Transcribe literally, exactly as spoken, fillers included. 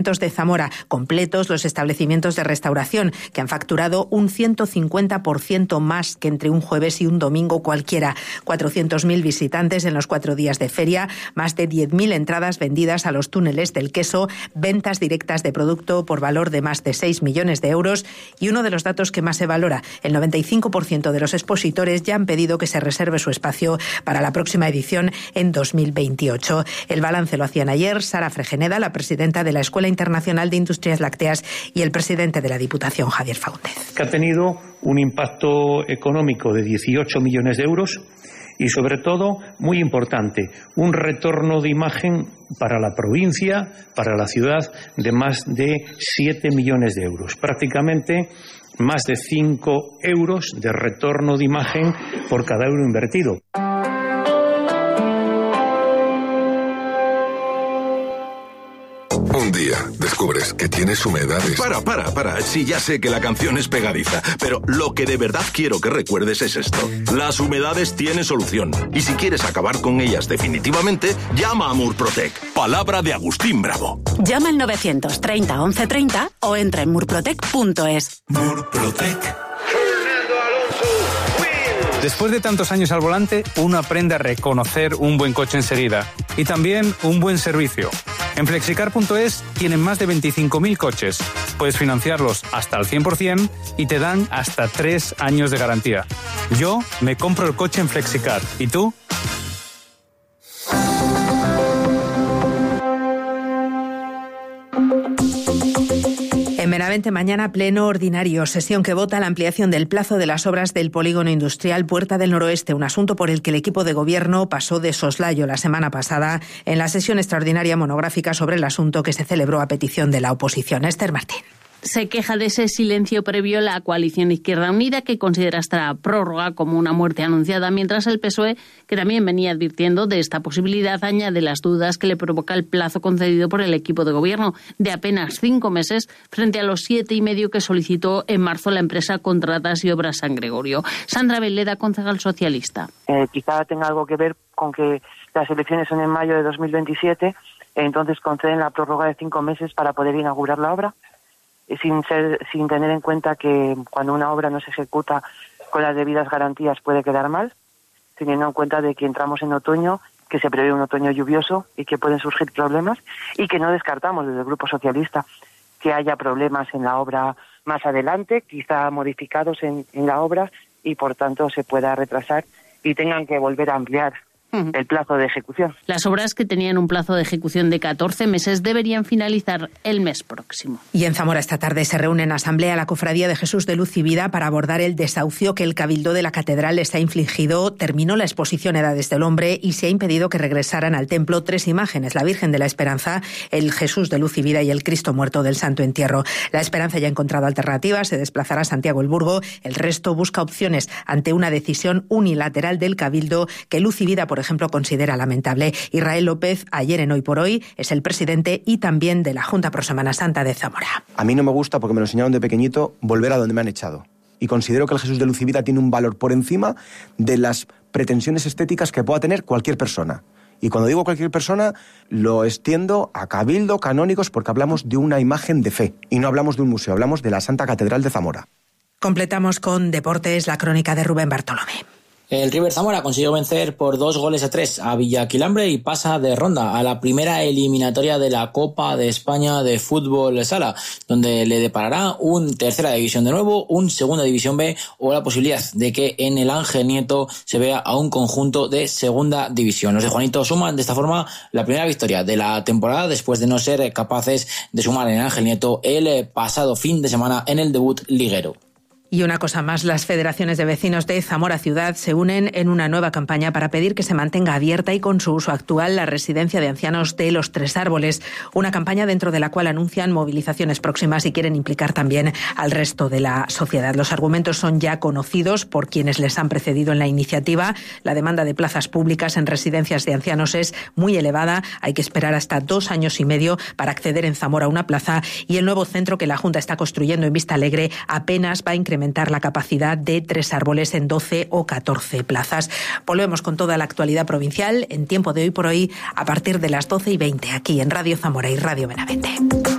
de Zamora, completos los establecimientos de restauración, que han facturado un ciento cincuenta por ciento más que entre un jueves y un domingo cualquiera. cuatrocientos mil visitantes en los cuatro días de feria, más de diez mil entradas vendidas a los túneles del queso, ventas directas de producto por valor de más de seis millones de euros y uno de los datos que más se valora, el noventa y cinco por ciento de los expositores ya han pedido que se reserve su espacio para la próxima edición en dos mil veintiocho. El balance lo hacían ayer Sara Fregeneda, la presidenta de la Escuela Internacional de Industrias Lácteas, y el presidente de la Diputación, Javier Faúndez. Que ha tenido un impacto económico de dieciocho millones de euros y, sobre todo, muy importante, un retorno de imagen para la provincia, para la ciudad, de más de siete millones de euros. Prácticamente más de cinco euros de retorno de imagen por cada euro invertido. Un día descubres que tienes humedades. Para, para, para. Sí, ya sé que la canción es pegadiza, pero lo que de verdad quiero que recuerdes es esto. Las humedades tienen solución. Y si quieres acabar con ellas definitivamente, llama a Murprotec. Palabra de Agustín Bravo. Llama al novecientos treinta once treinta o entra en murprotec punto es. Murprotec. Después de tantos años al volante, uno aprende a reconocer un buen coche enseguida y también un buen servicio. En flexicar punto es tienen más de veinticinco mil coches. Puedes financiarlos hasta el cien por ciento y te dan hasta tres años de garantía. Yo me compro el coche en Flexicar. ¿Y tú? En Benavente mañana pleno ordinario, sesión que vota la ampliación del plazo de las obras del polígono industrial Puerta del Noroeste, un asunto por el que el equipo de gobierno pasó de soslayo la semana pasada en la sesión extraordinaria monográfica sobre el asunto que se celebró a petición de la oposición. Esther Martín. Se queja de ese silencio previo la coalición Izquierda Unida, que considera esta prórroga como una muerte anunciada, mientras el P S O E, que también venía advirtiendo de esta posibilidad, añade las dudas que le provoca el plazo concedido por el equipo de gobierno de apenas cinco meses frente a los siete y medio que solicitó en marzo la empresa Contratas y Obras San Gregorio. Sandra Veleda, concejal socialista. Eh, quizá tenga algo que ver con que las elecciones son en mayo de dos mil veintisiete, entonces conceden la prórroga de cinco meses para poder inaugurar la obra, sin ser, sin tener en cuenta que cuando una obra no se ejecuta con las debidas garantías puede quedar mal, teniendo en cuenta de que entramos en otoño, que se prevé un otoño lluvioso y que pueden surgir problemas, y que no descartamos desde el Grupo Socialista que haya problemas en la obra más adelante, quizá modificados en, en la obra, y por tanto se pueda retrasar y tengan que volver a ampliar el plazo de ejecución. Las obras, que tenían un plazo de ejecución de catorce meses, deberían finalizar el mes próximo. Y en Zamora esta tarde se reúne en asamblea la Cofradía de Jesús de Luz y Vida para abordar el desahucio que el Cabildo de la Catedral les ha infligido. Terminó la exposición Edades del Hombre y se ha impedido que regresaran al templo tres imágenes: la Virgen de la Esperanza, el Jesús de Luz y Vida y el Cristo Muerto del Santo Entierro. La Esperanza ya ha encontrado alternativas, se desplazará a Santiago el Burgo. El resto busca opciones ante una decisión unilateral del Cabildo que Luz y Vida, por ejemplo, considera lamentable. Israel López, ayer en Hoy por Hoy, es el presidente y también de la Junta Pro Semana Santa de Zamora. A mí no me gusta, porque me lo enseñaron de pequeñito, volver a donde me han echado. Y considero que el Jesús de Luz y Vida tiene un valor por encima de las pretensiones estéticas que pueda tener cualquier persona. Y cuando digo cualquier persona, lo extiendo a cabildo, canónicos, porque hablamos de una imagen de fe. Y no hablamos de un museo, hablamos de la Santa Catedral de Zamora. Completamos con deportes la crónica de Rubén Bartolomé. El River Zamora consiguió vencer por dos goles a tres a Villaquilambre y pasa de ronda a la primera eliminatoria de la Copa de España de Fútbol Sala, donde le deparará un tercera división de nuevo, un segunda división B o la posibilidad de que en el Ángel Nieto se vea a un conjunto de segunda división. Los de Juanito suman de esta forma la primera victoria de la temporada después de no ser capaces de sumar en el Ángel Nieto el pasado fin de semana en el debut liguero. Y una cosa más, las federaciones de vecinos de Zamora Ciudad se unen en una nueva campaña para pedir que se mantenga abierta y con su uso actual la residencia de ancianos de Los Tres Árboles. Una campaña dentro de la cual anuncian movilizaciones próximas y quieren implicar también al resto de la sociedad. Los argumentos son ya conocidos por quienes les han precedido en la iniciativa. La demanda de plazas públicas en residencias de ancianos es muy elevada. Hay que esperar hasta dos años y medio para acceder en Zamora a una plaza, y el nuevo centro que la Junta está construyendo en Vista Alegre apenas va a incrementar la capacidad de Tres Árboles en doce o catorce plazas. Volvemos con toda la actualidad provincial en Tiempo de Hoy por Hoy a partir de las doce y veinte aquí en Radio Zamora y Radio Benavente.